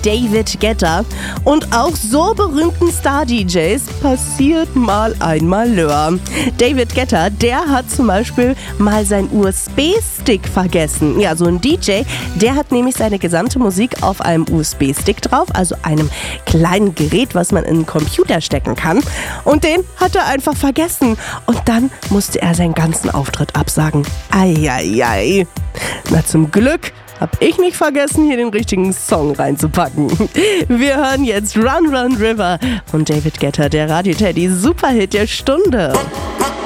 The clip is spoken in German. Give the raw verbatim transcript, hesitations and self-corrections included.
David Guetta. Und auch so berühmten Star-D Js passiert mal ein Malheur. David Guetta, der hat zum Beispiel mal seinen U S B-Stick vergessen. Ja, so ein D J, der hat nämlich seine gesamte Musik auf einem U S B-Stick drauf, also einem kleinen Gerät, was man in einen Computer stecken kann. Und den hat er einfach vergessen. Und dann musste er seinen ganzen Auftritt absagen. Eieiei. Na, zum Glück hab ich nicht vergessen, hier den richtigen Song reinzupacken. Wir hören jetzt Run Run River von David Guetta, der Radio Teddy Superhit der Stunde.